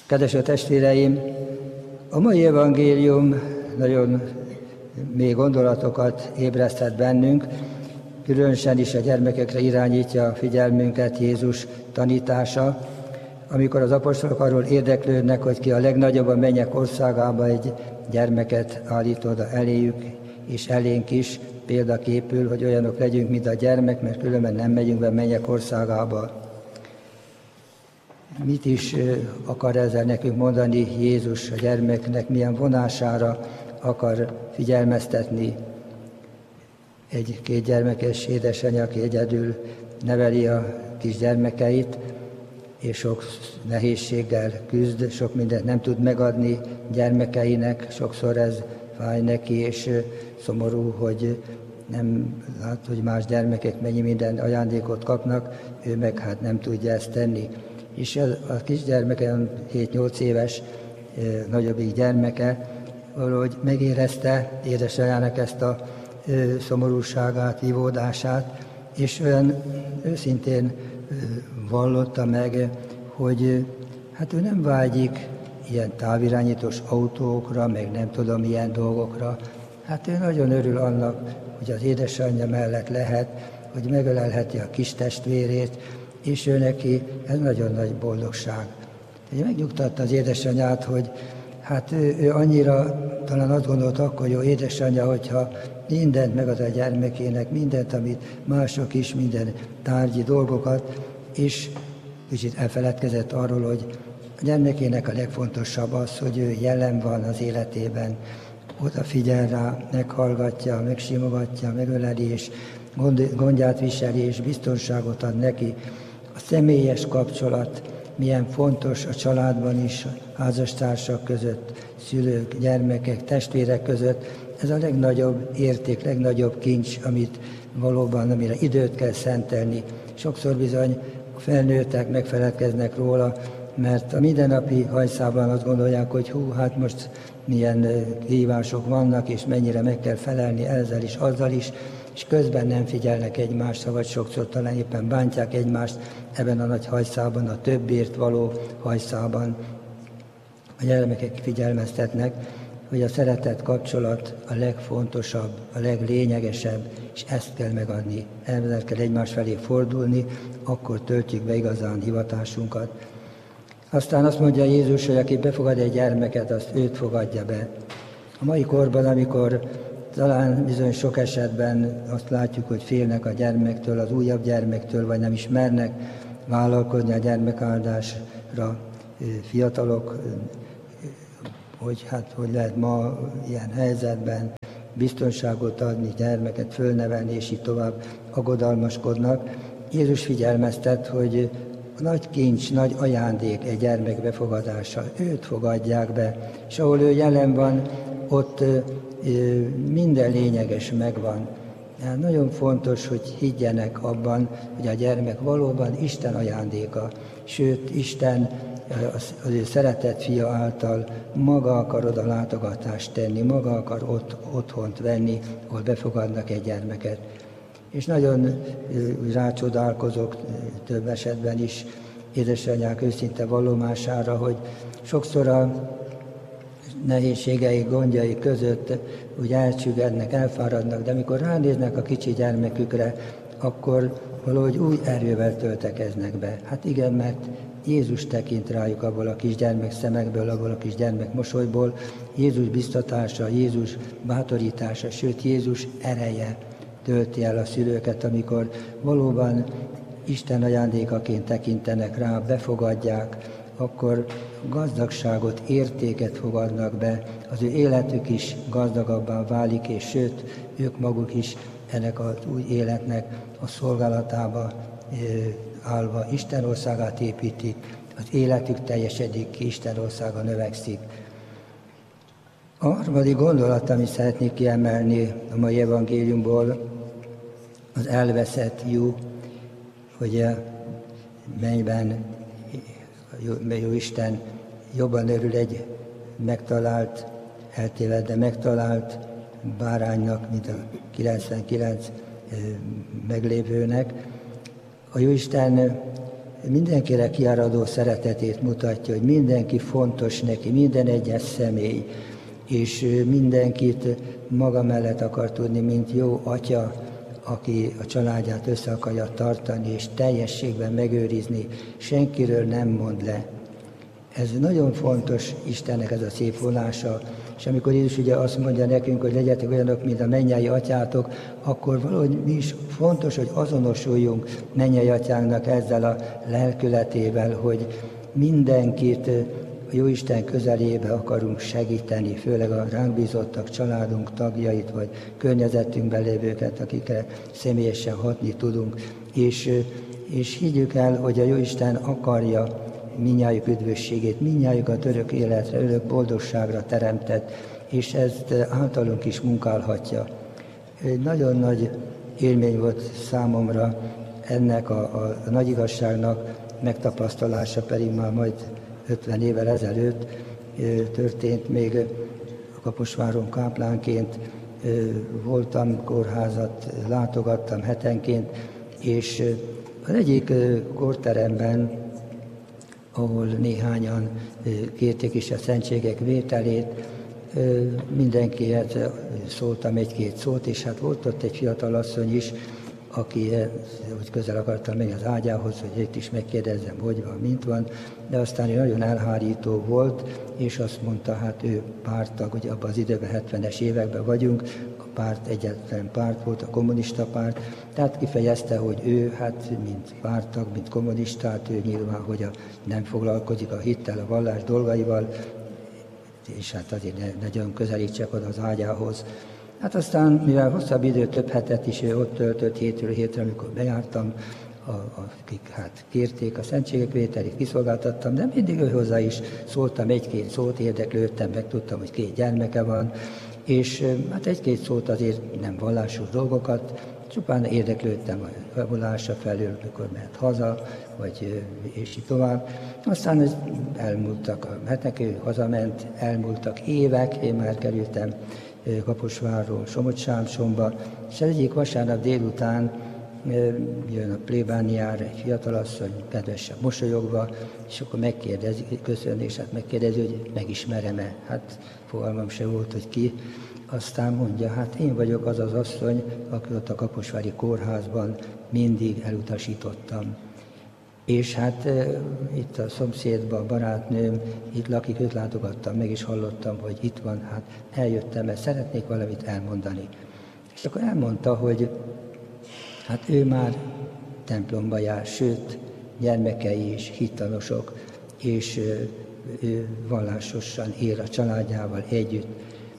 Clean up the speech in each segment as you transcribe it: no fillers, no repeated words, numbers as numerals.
Kedves a testvéreim, a mai evangélium nagyon mély gondolatokat ébresztett bennünk, különösen is a gyermekekre irányítja a figyelmünket Jézus tanítása, amikor az apostolok arról érdeklődnek, hogy ki a legnagyobb a mennyek országába, egy gyermeket állít oda eléjük, és elénk is példaképül, hogy olyanok legyünk, mint a gyermek, mert különben nem megyünk be a mennyek országába. Mit is akar ezzel nekünk mondani Jézus a gyermeknek, milyen vonására akar figyelmeztetni? Egy-két gyermekes édesanyja, aki egyedül neveli a kisgyermekeit, és sok nehézséggel küzd, sok mindent nem tud megadni gyermekeinek, sokszor ez fáj neki, és szomorú, hogy nem lát, hogy más gyermekek mennyi minden ajándékot kapnak, ő meg hát nem tudja ezt tenni. És a kisgyermeke, 7-8 éves nagyobbik gyermeke, valahogy megérezte édesanyjának ezt a szomorúságát, vívódását, és olyan őszintén vallotta meg, hogy hát ő nem vágyik ilyen távirányítós autókra, meg nem tudom milyen dolgokra. Hát ő nagyon örül annak, hogy az édesanyja mellett lehet, hogy megölelheti a kis testvérét, és ő neki ez nagyon nagy boldogság. Megnyugtatta az édesanyját, hogy hát ő annyira talán azt gondolta akkor, jó édesanyja, hogyha mindent megad a gyermekének, mindent, amit mások is, minden tárgyi dolgokat, és kicsit elfeledkezett arról, hogy a gyermekének a legfontosabb az, hogy ő jelen van az életében, odafigyel rá, meghallgatja, megsimogatja, megöleli, és gondját viseli, és biztonságot ad neki. A személyes kapcsolat milyen fontos a családban is, a házastársak között, szülők, gyermekek, testvérek között. Ez a legnagyobb érték, legnagyobb kincs, amit valóban, amire időt kell szentelni. Sokszor bizony felnőttek, megfeledkeznek róla, mert a mindennapi hajszában azt gondolják, hogy hát most milyen kihívások vannak, és mennyire meg kell felelni ezzel is, azzal is, és közben nem figyelnek egymásra, vagy sokszor talán éppen bántják egymást ebben a nagy hajszában, a többért való hajszában. A gyermekek figyelmeztetnek, hogy a szeretet kapcsolat a legfontosabb, a leglényegesebb, és ezt kell megadni. Ezzel kell egymás felé fordulni, akkor töltjük be igazán hivatásunkat. Aztán azt mondja Jézus, hogy aki befogad egy gyermeket, azt őt fogadja be. A mai korban, amikor talán bizony sok esetben azt látjuk, hogy félnek a gyermektől, az újabb gyermektől, vagy nem is mernek vállalkozni a gyermekáldásra fiatalok, hogy lehet ma ilyen helyzetben biztonságot adni, gyermeket fölnevelni, és így tovább aggodalmaskodnak. Jézus figyelmeztet, hogy a nagy kincs, nagy ajándék egy gyermek befogadása. Őt fogadják be, és ahol ő jelen van, ott minden lényeges megvan. Nagyon fontos, hogy higgyenek abban, hogy a gyermek valóban Isten ajándéka, sőt, Isten az ő szeretett fia által maga akar oda látogatást tenni, maga akar otthont venni, ahol befogadnak egy gyermeket. És nagyon rácsodálkozok több esetben is édesanyák őszinte vallomására, hogy sokszor a nehézségei, gondjai között úgy elcsüggednek, elfáradnak, de amikor ránéznek a kicsi gyermekükre, akkor valahogy új erővel töltekeznek be. Hát igen, mert Jézus tekint rájuk abból a kisgyermek szemekből, abból a kisgyermek mosolyból, Jézus biztatása, Jézus bátorítása, sőt Jézus ereje tölti el a szülőket, amikor valóban Isten ajándékaként tekintenek rá, befogadják, akkor gazdagságot, értéket fogadnak be, az ő életük is gazdagabbá válik, és sőt, ők maguk is ennek az új életnek a szolgálatába állva Isten országát építik, az életük teljesedik ki, Isten országa növekszik. A harmadik gondolat, amit szeretnék kiemelni a mai evangéliumból, az elveszett jó, hogy a mennyben jó Isten jobban örül egy megtalált, eltévedt, de megtalált báránynak, mint a 99 meglévőnek. A Jóisten mindenkire kiáradó szeretetét mutatja, hogy mindenki fontos neki, minden egyes személy, és mindenkit maga mellett akar tudni, mint jó atya, aki a családját össze akarja tartani, és teljességben megőrizni, senkiről nem mond le. Ez nagyon fontos Istennek ez a szép vonása, és amikor Jézus ugye azt mondja nekünk, hogy legyetek olyanok, mint a mennyei atyátok, akkor valahogy mi is fontos, hogy azonosuljunk mennyei atyánknak ezzel a lelkületével, hogy mindenkit a Jóisten közelébe akarunk segíteni, főleg a ránk bízottak, családunk tagjait, vagy környezetünkben lévőket, akikre személyesen hatni tudunk. És higgyük el, hogy a Jóisten akarja mindnyájuk üdvösségét, mindnyájukat örök életre, örök boldogságra teremtett, és ezt általunk is munkálhatja. Egy nagyon nagy élmény volt számomra ennek a nagy igazságnak megtapasztalása, pedig már majd 50 évvel ezelőtt történt, még a Kaposváron káplánként voltam, kórházat látogattam hetenként, és az egyik kórteremben, ahol néhányan kérték is a szentségek vételét, mindenkihez szóltam egy-két szót, és hát volt ott egy fiatal asszony is, aki úgy közel akartam menni az ágyához, hogy itt is megkérdezzem, hogy van, mint van, de aztán nagyon elhárító volt, és azt mondta, hát ő párttag, hogy abban az időben, 70-es években vagyunk, a párt egyetlen párt volt, a kommunista párt, tehát kifejezte, hogy ő, hát mint párttag, mint kommunistát, ő nyilván, hogy nem foglalkozik a hittel, a vallás dolgaival, és hát azért ne nagyon közelítsek oda az ágyához. Hát aztán, mivel hosszabb idő, több hetet is ő ott töltött hétről hétre, amikor bejártam, akik hát kérték a szentségek vételét, kiszolgáltattam, de mindig ő hozzá is szóltam egy-két szót, érdeklődtem, megtudtam, hogy 2 gyermeke van, és hát egy-két szót azért nem vallásos dolgokat, csupán érdeklődtem a javulása felől, mikor mehet haza, vagy és így tovább. Aztán elmúltak a hetek, ő hazament, elmúltak évek, én már kerültem Kaposvárról Somogy-Sámsonba, és egyik vasárnap délután jön a plébániára egy fiatalasszony, kedvesen mosolyogva, és akkor megkérdezi, köszön, és hát megkérdezi, hogy megismerem-e. Hát fogalmam se volt, hogy ki. Aztán mondja, hát én vagyok az az asszony, aki ott a kaposvári kórházban mindig elutasítottam. És hát itt a szomszédban, a barátnőm itt lakik, őt látogattam meg, és hallottam, hogy itt van, hát eljöttem, mert szeretnék valamit elmondani. És akkor elmondta, hogy hát ő már templomba jár, sőt, gyermekei is hittanosok, és ő vallásosan él a családjával együtt.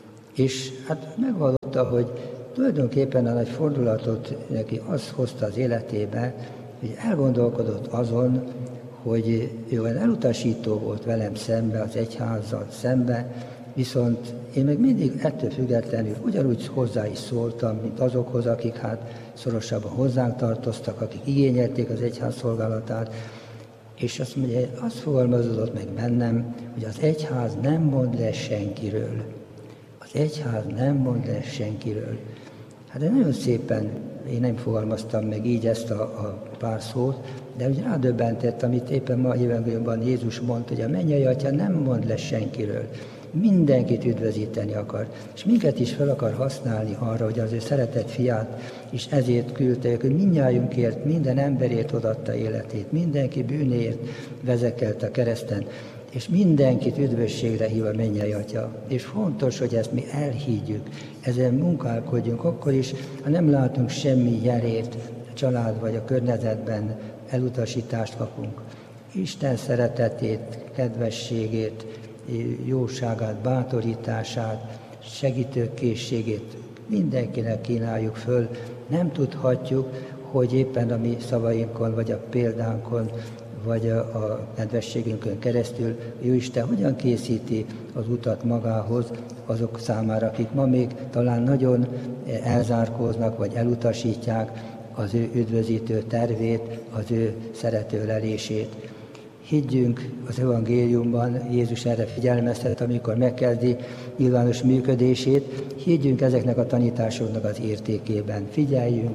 És hát megvallotta, hogy tulajdonképpen a nagy fordulatot neki az hozta az életébe, hogy elgondolkodott azon, hogy ő olyan elutasító volt velem szembe, az egyházzal szembe, viszont én meg mindig ettől függetlenül ugyanúgy hozzá is szóltam, mint azokhoz, akik hát szorosabban hozzánk tartoztak, akik igényelték az egyház szolgálatát, és azt mondja, azt fogalmazódott meg bennem, hogy az egyház nem mond le senkiről. Az egyház nem mond le senkiről. Hát de nagyon szépen én nem fogalmaztam meg így ezt a pár szót, de úgy rádöbbentett, amit éppen ma evangéliumban Jézus mondta, hogy a mennyei atya nem mond le senkiről. Mindenkit üdvözíteni akar, és minket is fel akar használni arra, hogy az ő szeretett fiát, és ezért küldte, hogy mindnyájunkért, minden emberért odaadta életét, mindenki bűnéért vezekelt a kereszten, és mindenkit üdvösségre hív a mennyei atya. És fontos, hogy ezt mi elhiggyük, ezen munkálkodjunk, akkor is, ha nem látunk semmi jelét a család vagy a környezetben, elutasítást kapunk. Isten szeretetét, kedvességét, jóságát, bátorítását, segítőkészségét mindenkinek kínáljuk föl. Nem tudhatjuk, hogy éppen a mi szavainkon, vagy a példánkon, vagy a kedvességünkön keresztül Jóisten hogyan készíti az utat magához azok számára, akik ma még talán nagyon elzárkóznak, vagy elutasítják az ő üdvözítő tervét, az ő szeretőlelését. Higgyünk az evangéliumban, Jézus erre figyelmeztet, amikor megkezdi nyilvános működését, higgyünk ezeknek a tanításoknak az értékében. Figyeljünk,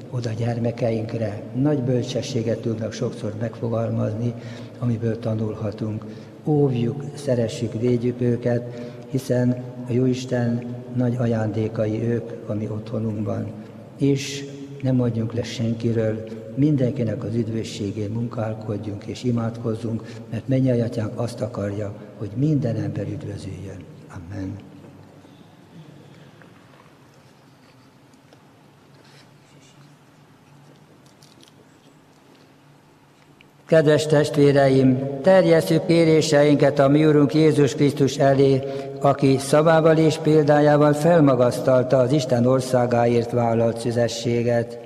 oda gyermekeinkre. Nagy bölcsességet tudnak sokszor megfogalmazni, amiből tanulhatunk. Óvjuk, szeressük, védjük őket, hiszen a Jóisten nagy ajándékai ők a mi otthonunkban. És ne mondjunk le senkiről, mindenkinek az üdvösségén munkálkodjunk és imádkozzunk, mert mennyei Atyánk azt akarja, hogy minden ember üdvözüljön. Amen. Kedves testvéreim, terjesszük kéréseinket a mi Urunk Jézus Krisztus elé, aki szavával és példájával felmagasztalta az Isten országáért vállalt szüzességet.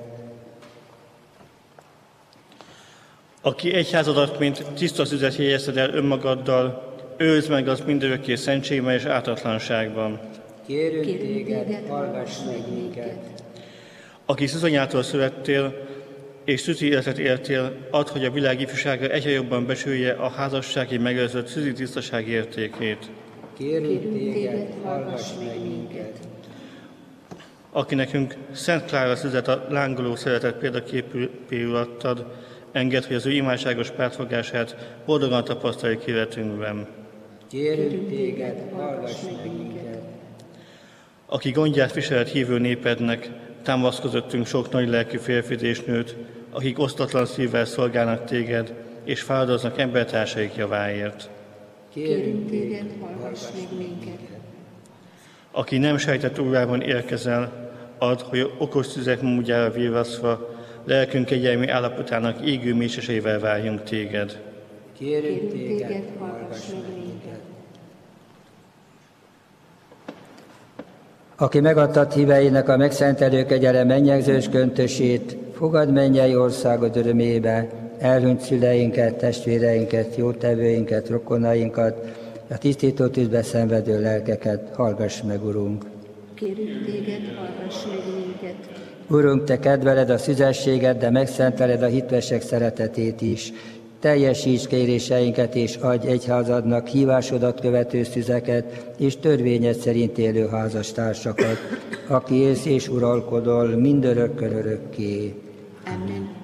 Aki egyházadat, mint tiszta szüzet jegyezted el önmagaddal, őrizd meg az mindörökké szentségben és ártatlanságban. Kérünk téged, hallgass meg minket. Aki szüzanyától születtél, és szüzi életet éltél, add, hogy a világ ifjúsága egyre jobban becsülje a házassági megőrzött szüzi tisztaság értékét. Kérünk téged, hallgass meg minket. Aki nekünk Szent Klára szüzet a lángoló szeretet példaképül adtad, engedd, hogy az ő imádságos pártfogását boldogan tapasztaljuk életünkben. Kérünk téged, hallgass meg minket. Aki gondját viseled hívő népednek, támaszkodottunk sok nagy lelkű férfit és nőt, akik osztatlan szívvel szolgálnak téged, és fáradoznak embertársaik javáért. Kérünk téged, hallgass meg minket. Aki nem sejtett órában érkezel, add, hogy okos szüzek módjára virrasztva, lelkünk kegyelmi állapotának égő mécseseivel várjunk téged. Kérünk téged, hallgass meg minket. Aki megadtad híveinek a megszentelő kegyelem mennyegzős köntösét, fogad mennyei országod örömébe, elhunyt szüleinket, testvéreinket, jótevőinket, rokonainkat, a tisztító tűzbe szenvedő lelkeket, hallgass meg, Urunk! Kérünk téged, hallgass meg minket! Urunk, te kedveled a szüzességet, de megszenteled a hitvesek szeretetét is. Teljesíts kéréseinket, és adj egyházadnak hívásodat követő szüzeket, és törvényed szerint élő házastársakat, aki élsz és uralkodol mindörökkön örökké. Amen.